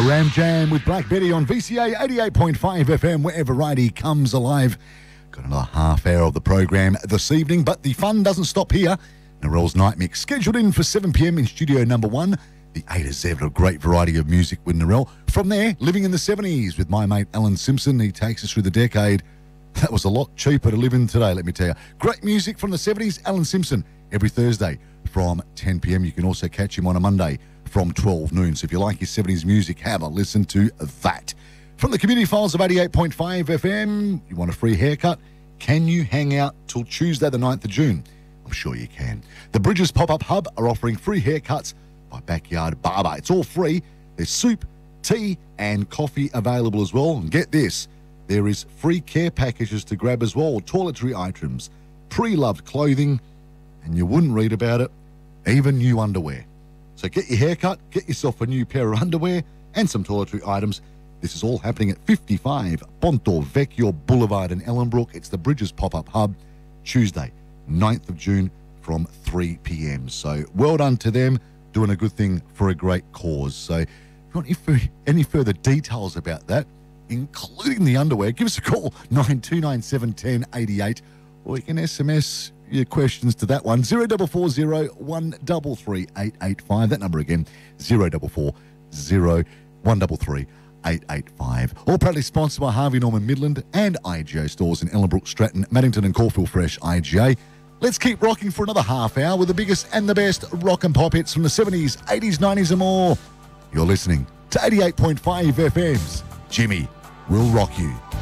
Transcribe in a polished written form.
Ram Jam with Black Betty on VCA 88.5 FM, where variety comes alive. Got another half hour of the program this evening, but the fun doesn't stop here. Narelle's Night Mix, scheduled in for 7 p.m. in studio number 1. The A to Z of a great variety of music with Narelle. From there, living in the 70s with my mate Alan Simpson. He takes us through the decade. That was a lot cheaper to live in today, let me tell you. Great music from the 70s, Alan Simpson, every Thursday from 10 p.m. You can also catch him on a Monday from 12 noon. So if you like your 70s music, have a listen to that. From the community files of 88.5 FM, you want a free haircut? Can you hang out till Tuesday the 9th of June? I'm sure you can. The Bridges Pop-Up Hub are offering free haircuts by Backyard Barber. It's all free. There's soup, tea and coffee available as well. And get this, there is free care packages to grab as well, toiletry items, pre-loved clothing, and you wouldn't read about it, even new underwear. So get your haircut, get yourself a new pair of underwear and some toiletry items. This is all happening at 55 Ponto Vecchio Boulevard in Ellenbrook. It's the Bridges Pop-Up Hub, Tuesday, 9th of June from 3 p.m. So well done to them, doing a good thing for a great cause. So if you want any further details about that, including the underwear, give us a call, 9297 1088, or you can SMS your questions to that one, 0440 133 885. That number again, 0440 133 885. All proudly sponsored by Harvey Norman Midland and IGA stores in Ellenbrook, Stratton, Maddington and Caulfield Fresh IGA. Let's keep rocking for another half hour with the biggest and the best rock and pop hits from the 70s, 80s, 90s and more. You're listening to 88.5 FM's Jimmy Will Rock You.